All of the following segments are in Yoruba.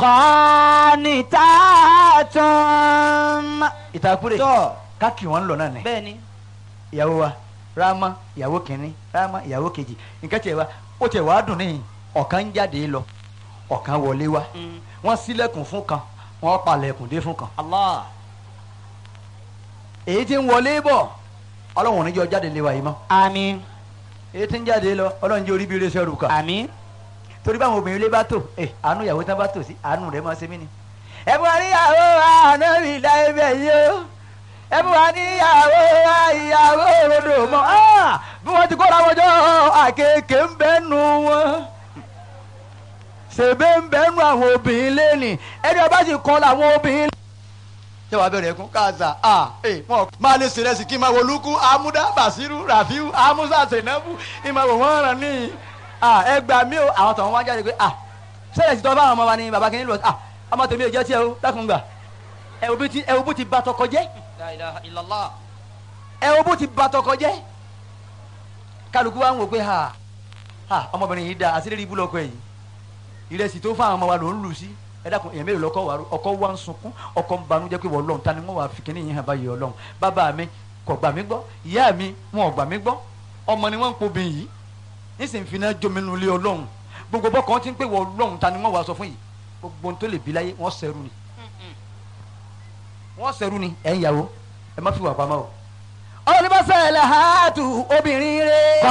qanitatun. ìtakùrẹ̀ tọ́ káàkiri wọn lọ náà ni bẹ́ẹ̀ ni. ìyàwó wa Rámà ìyàwó kìíní Rámà ìyàwó kejì nǹkan tiẹ̀ wa ó tiẹ̀ wá dùn níyìn ọ̀kan ń jáde lọ ọ̀kan wọlé wá wọ́n ṣílẹ̀kùn fún kan wọ́n palẹ̀kùn dé fún kan Allah. èyí tí ń wọlé bọ̀ ọlọ́run níjọ́ jáde lé wa yìí mọ́ àmín èyí tí ń jáde lọ ọlọ́run jẹ́ orí bí iléeṣẹ́ rúkà àmín. torí báwọn obìnrin ilé bá tò àánú ìyàwó tán bá tò sí àánú rẹ̀ máa ṣe mí ni. ẹ bú wa níyàwó ànábì láì bẹ̀ yìí o ẹ bú wa níyàwó ìyàwó òrodò mọ́ bí wọ́n ti kóra wọn jọ àkekè ń bẹ́nu wọn ṣèbé ń bẹ́nu àwọn obìnrin lẹ́nì ẹni ọba sì kọ́ làwọn obìnrin. ṣé wàá bẹ̀rẹ̀ ẹ̀kún káàsà wọn máa lè ṣe rẹsì kí n máa wò lukú amúdá bàṣírù ràfíù amúsà sènàbù ìmọ̀ wò wọ́n ràn ní ẹ gbà mí o àwọn tọ̀hún wá jáde pé sẹ́yìn ti tọ́ bá àwọn ọmọ wa ní baba kìíní lọ ọmọ tèmi ò jẹ́ tiẹ̀ o dákun gbà ẹ wo bó ti ba tọkọ jẹ́ la ilaha illallah. ẹ wo bó ti ba tọkọ jẹ́ kálukú wa ń wò pé ọmọbìnrin yìí da àṣírí ibú lọkọ yìí ìrẹsì tó fún àwọn ọmọ wa ló ń lù sí ẹ dákun èèyàn mélòó lọkọ wa ọkọ wa ń sunkún ọkọ ń banújẹ́ pé wọ́n lọ́hùn ta ni wọ́n wà fi kíní yìí hàn báyìí ọlọ́hùn bàbá mi kò gbà mí gbọ́ ìyá mi wọn ò gbà mí gbọ́ ọmọ ni wọ́n ń pobìn yìí nísìnyí fi náà jominu lé ọlọ́hùn gbogbo bọ́kàn ti ń pè wọ́n lọ́hùn ta ni wọ́n wà sọ fún yìí gbogbo ohun tó lè bí láyé wọ́n sẹ́rù ni wọ́n sẹ́rù ni ẹ̀ ń yàwó ẹ má fi wà pamọ́ o. olùbọ́sẹ̀lẹ̀ hàtù obìnrin rẹ̀.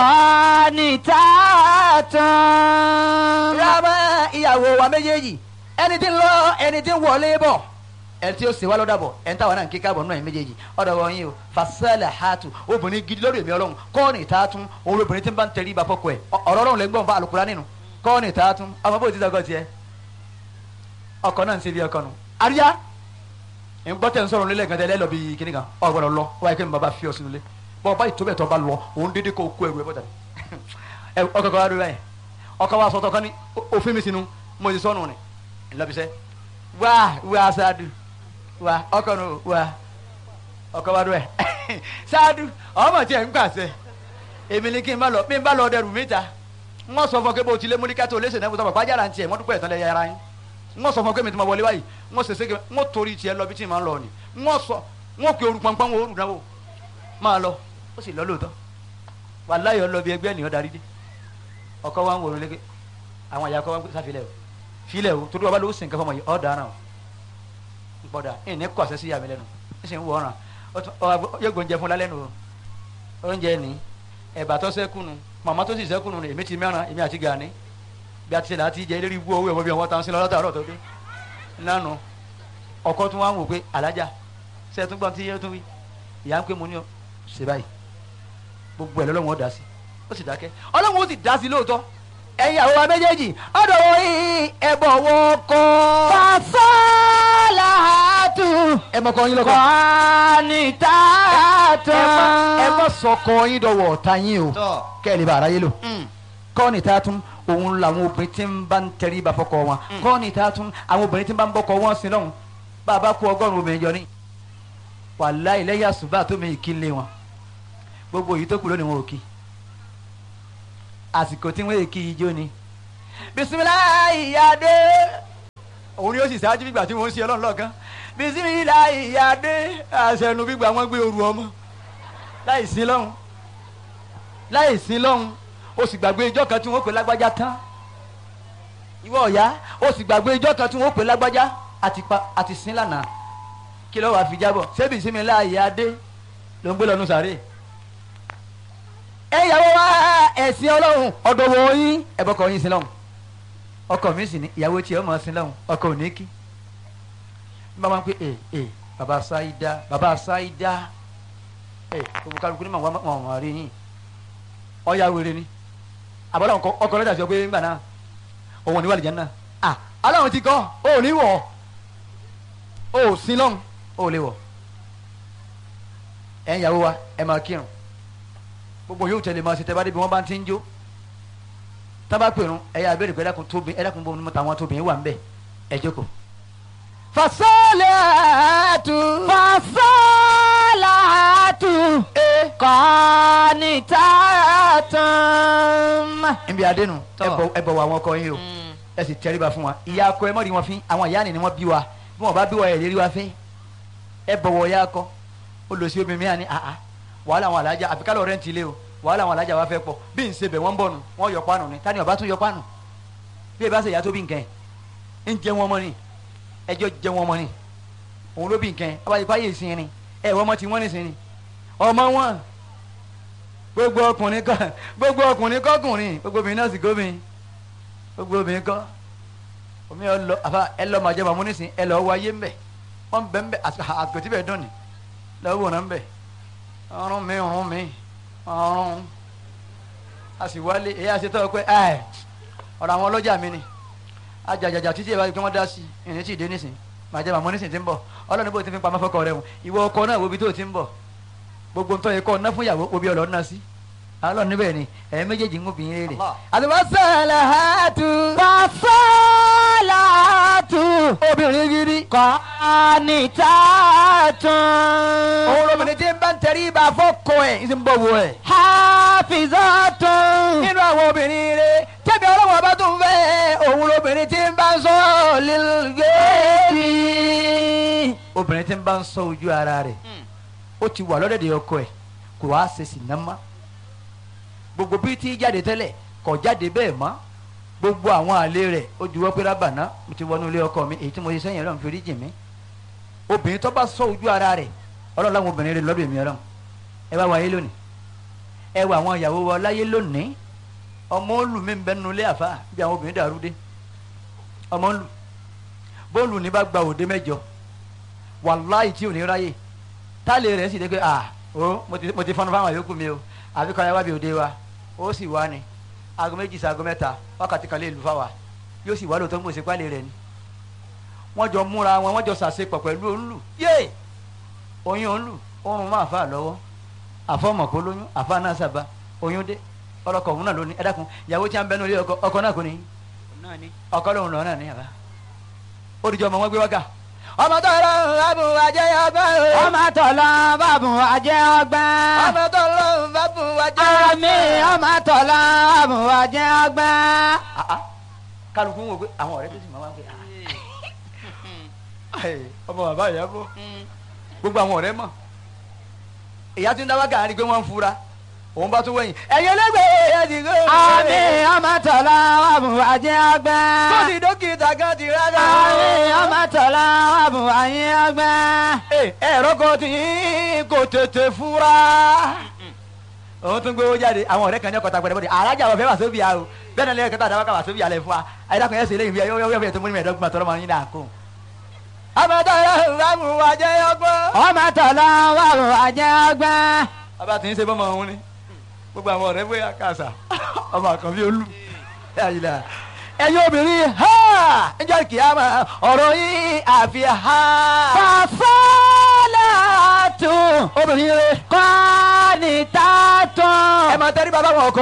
qanitatun. Rámà ìyàwó wa méjèèjì ẹni tí ń lọ ẹni tí ń wọlé bọ̀ ẹni tí ó ṣe wá lọ́dà bọ̀ ẹni táwọn náà ń kíkà bọ̀ náà ẹ̀ méjèèjì ọ̀dọ̀ wọn yìí o fasẹ́lẹ̀ hàtù obìnrin gidi lórí èmi ọlọ́run qanitatun òun obìnrin tí ń bá ń tẹrí ibà fọ́kọ ẹ̀ ọ̀rọ̀ ọlọ́run lẹ́gbọ̀n fún àlùkùrá nínú qanitatun ọmọ bó ti sọkọ tiẹ̀ ọkọ náà ń ṣe bí ọkọ nù àríyá ń gbọ́ tẹ̀ ń sọ̀rọ̀ nílẹ̀ gàdẹ́ lẹ́lọ́ bíi kíní kan ọ̀gbọ́dọ̀ lọ wáyé kí ni bàbá fi ọ sínú ilé bọ́ọ̀ báyìí tó bẹ̀ tó bá lọ òun dédé kó kó ẹrù ẹ bọ́tà ẹ ọkọ̀ kan wá dúró báyìí ọkọ̀ wa sọ̀tọ̀ kan ní òfin mi sínú mo ti sọnù ni ńlọbisẹ́ wá sáádù wá ọkọ̀ nù wá ọkọ̀ wa dúró ẹ sáádù ọmọ tí ẹ ń gbàṣẹ èmi ni kí n bá lọ dẹrù mi ta wọ́n sọ fún ọ pé bó ti lé múlíkà tó léṣe náà sọ pàjára ń tiẹ̀ wọ́n dúpẹ́ ìtàn lẹ́yà ara yín wọ́n sọ fún ọ pé mi ti ma wọlé báyìí wọ́n ṣe sége wọ́n torí tiẹ̀ lọ bí tí ì máa ń lọ ni wọ́n pe orun pọnpọ́n wọn orun náà wò máa lọ ó sì lọ lóòótọ́ wàláyọ̀ lọ bí ẹgbẹ́ ènìyàn darí dé ọkọ wa ń wòrán léke àwọn àyà kọ́ wa ń pè sáfilẹ̀ o filẹ̀ o torí wa bá lọ ó sì ń kẹfọ́ ọmọ yìí ọ̀ dáná o gbọ́dọ̀ ẹ̀ ní kọ̀ọ̀sẹ́ sí yàmi lẹ́nu ẹ̀ sì ń wọ̀ ọ̀ràn yóò gbóúnjẹ fún lálẹ́ nu oúnjẹ ní ẹ̀bà tó sẹ́kùnù màmá tó sì sẹ́kùnù èmi ti mẹ́ràn èmi àti gàní bí a ti ṣe láti jẹ eléré ibú owó ẹ̀wọ̀n bí wọ́n ta ń sin lọ́dọ̀ àárọ̀ tó dé nánu ọkọ tún wá ń wò pé alájà ṣe tún gbọ́n tí yẹ́ tún wí ìyá ń pè mú ní ọ ṣe báyìí gbogbo ẹ̀ lọ́lọ́run ó dá sí ó sì dákẹ́ ọlọ́run ó sì dá sí lóòótọ́ ẹ̀yin àwọn wa méjèèjì ọ̀dọ̀ wọ yìí ẹ̀bọ̀ wọ kọ́. fasalahatu. ẹ mọ kọ yín lọkọ. qanitatun. ẹ mọ sọkọ yín dọwọ ọ̀tá yín o kẹ́ ẹ lè bá ara yé lò. qanitatun òun làwọn obìnrin tí ń bá ń tẹrí ibà fọkọ wọn qanitatun àwọn obìnrin tí ń bá ń bọkọ wọn sí lọ́hùn bàbá kú 100 obìnrin jọ ní wàláhì lẹ́yìn àsùbá tó mi kí lé wọn gbogbo yìí tó kù lónìí wọn ò kí àsìkò tí wọ́n kí ijó ni bisimilayi yade òun ni ó sì ṣáájú gbígbà tí wọ́n ń ṣe ọlọ́run lọ́ọ̀kan bisimilayi yade àṣẹnu gbígbà wọ́n gbé oru ọmọ láì sí lọ́hùn ó sì gbàgbé ijọ́ kan tí wọ́n pè lágbájá tán ìwọ ọ̀yá ó sì gbàgbé ijọ́ kan tí wọ́n pè lágbájá àti sin lánàá kí ló wàá fi jábọ̀ ṣé bisimilayi yade ló ń gbé lọ́nu sàárè ẹ̀yàwó wa ẹ̀sìn ọlọ́run ọ̀dọ̀ wọ̀ yín ẹ̀bọ̀kọ̀ yín sin lọ́hùn ọkọ mi sì ní ìyàwó tí ẹ mọ̀ sin lọ́hùn ọkọ ò ní kí n bá wọn pé baba Saida olùkàlùkù ní màwọn ọmọ rí yín ọ̀yà wèrè ni àbọ̀dọ̀ ọkọ lọ́jà sọ pé ńgbà náà òun ò ní wà lìjẹ́ náà aláwọn ti kọ́ ò ní wọ̀ ò sin lọ́hùn ò lè wọ̀ ẹ̀yàwó wa ẹ̀ máa kírun gbogbo yóò tẹ̀lé máa ṣe tẹ́ bá débi wọ́n bá ti ń jó tábà pèrún ẹ̀yà abẹ́rẹ́ pé ẹ̀dàkùn bọ́ nímọ̀ táwọn tóbi wà ń bẹ̀ ẹ̀ jókòó. fasalahatu. qanitatun. ibi àdénù ẹ bọ̀ wọ àwọn ọkọ yín o ẹ ẹ sì tẹríba fún wa ìyá akọ ẹ mọ̀ rí wọn fín àwọn ìyá ni wọ́n bí wa bí wọ́n bá bí wa ẹ̀ lérí wa fín ẹ bọ̀wọ̀ ìyá akọ ó lọ sí obìnrin mi àní àá wàhálà àwọn alájà àfikálọ̀ rẹ̀ ń tilé o wàhálà àwọn alájà wa fẹ́ pọ̀ bí n ṣe bẹ̀ wọ́n ń bọ̀ nù wọ́n yọ pánù ni tani ọba tún yọ pánù bí ẹ bá ṣe ìyá tó bí nǹkan ẹ̀ ń jẹ wọn mọ́ ni ẹjọ́ jẹ wọn mọ́ ni òun ló bí nǹkan ẹ̀ abáyé fáyé ìsìn ni ẹ̀ wọ́n mọ́ ti wọ́n nìsín ni ọmọ wọn gbogbo ọkùnrin kọkùnrin gbogbo obìnrin náà sì gómìn gbogbo obìnrin kọ omi ẹ lọ màjẹ màmú nísìn ẹ lọ wáyé ńbẹ wọn bẹ ńbẹ àgbẹtí bẹ dùn ní lọ́wọ́ náà ńbẹ ọrùn mi ọrùn a sì wálé èyí àṣetọ́ pé ọ̀rọ̀ àwọn ọlọ́jà mi ni ajàjàjà títí ìbáraẹni pé wọ́n dá sí ìrìn tí ì dé nísìn màjẹ màmú nísìn ti ń bọ̀ ọlọ́run bó ti fi pamọ́ fọkọ rẹ̀ wọn ìwọ ọkọ náà wo ibi tó ti ń bọ̀ gbogbo ntọ́ yẹ kọ́ ọ̀nà fún ìyàwó obi ọ̀lọ́ ọ̀nà sí alọ́ níbẹ̀ ni ẹ̀yin méjèèjì ń gbìn rere. Wasalahatu. Wasalahatu. obìnrin gidi. Qanitatun. òun lóbìnrin tí ń bá ń tẹrí ibà fọ́kọ ẹ̀ ń sì ń bọ̀ wọ ẹ̀. Hafizatun. nínú àwọn obìnrin rere tẹ́bi ọlọ́wọ́ bá tún fẹ́ òun lóbìnrin tí ń bá ń sọ lílgẹ́bí. obìnrin tí ń bá ń sọ ojú ara rẹ̀ ó ti wà lọ́dẹ̀dẹ̀ ọkọ ẹ̀ kò wá ṣe sì ná mọ́ gbogbo bí tí jáde tẹ́lẹ̀ kò jáde bẹ́ẹ̀ mọ́ gbogbo àwọn àlè rẹ̀ ó juwọ́ pé rábàná mo ti wọnú ilé ọkọ mi èyí tí mo ṣe sẹ́yìn ọlọ́run fi rí jì mí obìnrin tó bá sọ ojú ara rẹ̀ ọlọ́run láwọn obìnrin rẹ̀ lọ́dọ̀ èmi ọlọ́run ẹ wá wáyé lónìí ẹ wá àwọn ìyàwó wa láyé lónìí ọmọ olù mi ń bẹ nínú ilé àfa bí àwọn obìnrin dàrú dé ọmọ olù bóòlù ní bá gba òde mẹ́jọ wàláì tí ò ní ráyè tálẹ̀ rẹ̀ sì dé pé mo ti fọnú fáwọn yòókù mi o àfi kọ́ ẹ wá bí òde wa ó sì wá ni aago méjì sí aago mẹ́ta wákàtí kan lè lù fáwa yóò sì wá lóòótọ́ ń gbèsè pálẹ̀ rẹ̀ ni wọ́n jọ múra wọn wọ́n jọ sàṣepọ̀ pẹ̀lú òǹlù yé oyún òǹlù oorun máa fà lọ́wọ́ àfọmọ̀kó lóyún àfa náà sábà oyún dé ọlọ́kọ̀ òun náà lóní ẹ dákun ìyàwó tí a ń bẹnu ilé ọkọ náà kò ní ọkọ lòun lọ náà ní àbá ó dìjọ ọmọ wọn gbé wákà ọmọ tó lọ bàbù àjẹ ọgbà. ọmọ tó lọ bàbù àjẹ ọgbà. ọmọ tó lọ bàbù àjẹ ọgbà. àmì ọmọ tó lọ bàbù àjẹ ọgbà. kálukú ń wò pé àwọn ọ̀rẹ́ tó sì máa wá pé ọmọ bàbá ìyá bọ̀ gbogbo àwọn ọ̀rẹ́ mọ̀ ìyá tí ń dáwọ́ gàrí pé wọ́n ń fura òun bá tún wẹ̀yìn ẹ̀yin ẹlẹ́gbẹ̀ẹ́ ẹ̀yẹ ti gbé. àmì ọmọ tó lọ bàbù àjẹ ọgbà. tó ti dókítà kan ti rárá. àmì ọmọ tó lọ bàbù àjẹ ọgbà. ẹ̀rọ kan tí kò tètè fura. òun tún gbowó jáde àwọn ọ̀rẹ́ kan ní ọkọ̀ tàgbẹ̀rẹ̀ bọ́dẹ̀ alájà wọ̀ fẹ́ wà sóbì àrò bẹ́ẹ̀ náà lẹ́yìn kẹta àdáwọ́ kà wà sóbì àlẹ́ fún wa ayédàkùn yẹn sì lẹ́yìn bí yọ tó mú ní mẹ́ẹ̀ẹ́dọ́gbọ̀n tọ́lọ́mọ yín náà kó. ọmọ tó lọ bàbù àjẹ ọgbà. ọmọ tó lọ bàbù àjẹ ọgbà. bàbá tí ń ṣe bọ́mọ òun ni gbogbo àwọn ọ̀rẹ́ bóyá kàṣà ọmọ àkànbí olú ẹ̀yin obìnrin ha ǹjẹ́ kìámà ọ̀rọ̀ yín àfi ha. Wasalahatu. obìnrin rẹ Qanitatun. ẹ máa tẹ́rí bàbá wọn ọkọ.